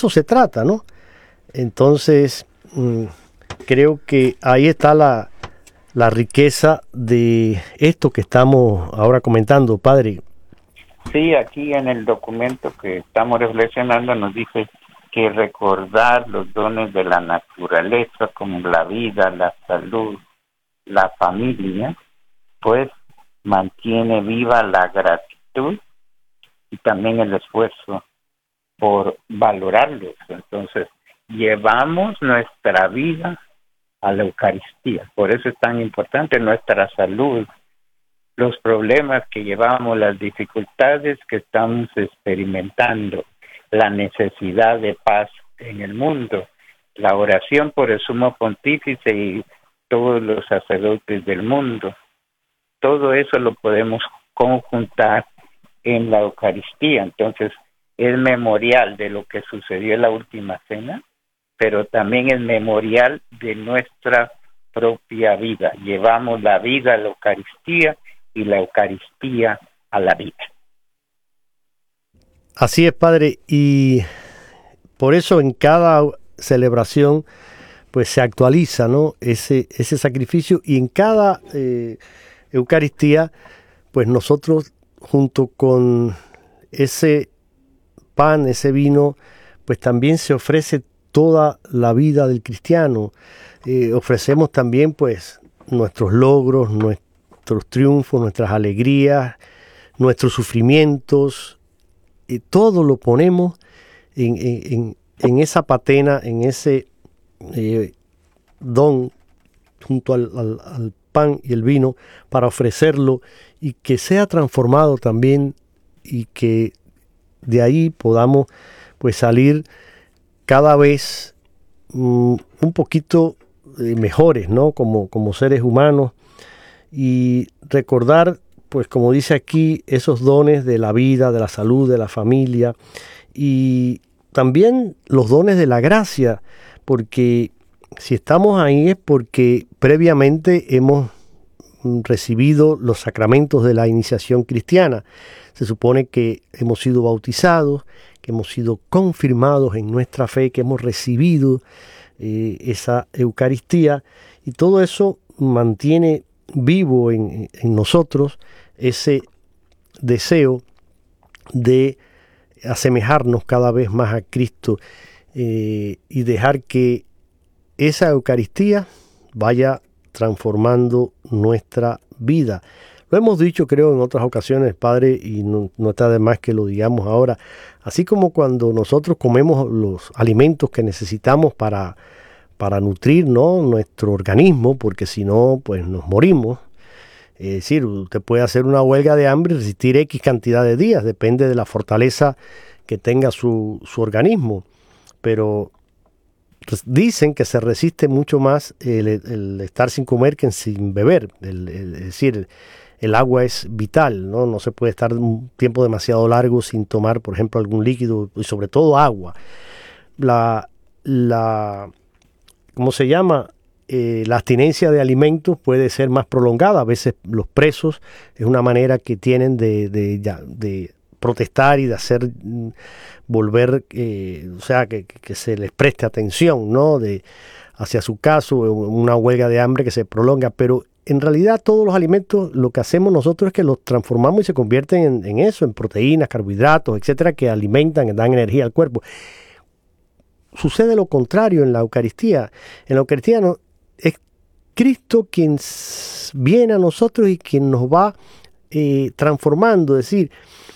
eso se trata, ¿no? Entonces, creo que ahí está la riqueza de esto que estamos ahora comentando, padre. Sí, aquí en el documento que estamos reflexionando nos dice que recordar los dones de la naturaleza como la vida, la salud, la familia, pues mantiene viva la gratitud y también el esfuerzo por valorarlos. Entonces, llevamos nuestra vida a la Eucaristía. Por eso es tan importante nuestra salud, los problemas que llevamos, las dificultades que estamos experimentando, la necesidad de paz en el mundo, la oración por el Sumo Pontífice y todos los sacerdotes del mundo. Todo eso lo podemos conjuntar en la Eucaristía. Entonces, es memorial de lo que sucedió en la última cena, pero también es memorial de nuestra propia vida. Llevamos la vida a la Eucaristía y la Eucaristía a la vida. Así es, padre, y por eso en cada celebración pues se actualiza, ¿no?, ese sacrificio, y en cada Eucaristía pues nosotros junto con ese pan, ese vino, pues también se ofrece toda la vida del cristiano. Ofrecemos también pues nuestros logros, nuestros triunfos, nuestras alegrías, nuestros sufrimientos, y todo lo ponemos en esa patena, en ese don junto al pan y el vino, para ofrecerlo y que sea transformado también, y que de ahí podamos pues salir cada vez un poquito mejores, ¿no?, como seres humanos, y recordar, pues como dice aquí, esos dones de la vida, de la salud, de la familia, y también los dones de la gracia, porque si estamos ahí es porque previamente hemos recibido los sacramentos de la iniciación cristiana. Se supone que hemos sido bautizados, que hemos sido confirmados en nuestra fe, que hemos recibido esa Eucaristía, y todo eso mantiene vivo en nosotros ese deseo de asemejarnos cada vez más a Cristo, y dejar que esa Eucaristía vaya transformando nuestra vida. Lo hemos dicho, creo, en otras ocasiones, padre, y no está de más que lo digamos ahora. Así como cuando nosotros comemos los alimentos que necesitamos para nutrir, ¿no?, nuestro organismo, porque si no, pues nos morimos. Es decir, usted puede hacer una huelga de hambre y resistir X cantidad de días, depende de la fortaleza que tenga su organismo. Pero dicen que se resiste mucho más el estar sin comer que sin beber. Es decir, el agua es vital, ¿no? No se puede estar un tiempo demasiado largo sin tomar, por ejemplo, algún líquido, y sobre todo agua. ¿Cómo se llama? La abstinencia de alimentos puede ser más prolongada. A veces los presos es una manera que tienen de protestar y de hacer volver, o sea, que se les preste atención, ¿no?, hacia su caso, una huelga de hambre que se prolonga. Pero en realidad todos los alimentos, lo que hacemos nosotros es que los transformamos y se convierten en eso, en proteínas, carbohidratos, etcétera, que alimentan, que dan energía al cuerpo. Sucede lo contrario en la Eucaristía. En la Eucaristía es Cristo quien viene a nosotros y quien nos va transformando. Es decir,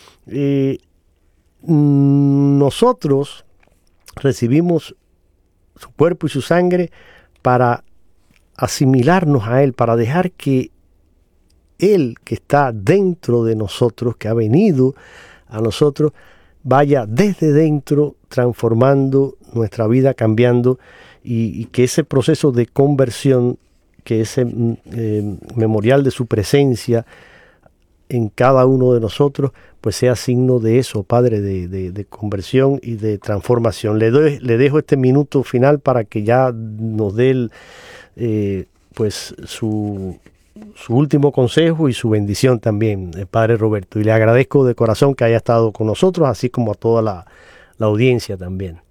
nosotros recibimos su cuerpo y su sangre para asimilarnos a Él, para dejar que Él, que está dentro de nosotros, que ha venido a nosotros, vaya desde dentro transformando nuestra vida, cambiando, y que ese proceso de conversión, que ese memorial de su presencia en cada uno de nosotros, pues sea signo de eso, Padre, de conversión y de transformación. Le dejo este minuto final para que ya nos dé pues su último consejo y su bendición también, Padre Roberto. Y le agradezco de corazón que haya estado con nosotros, así como a toda la audiencia también.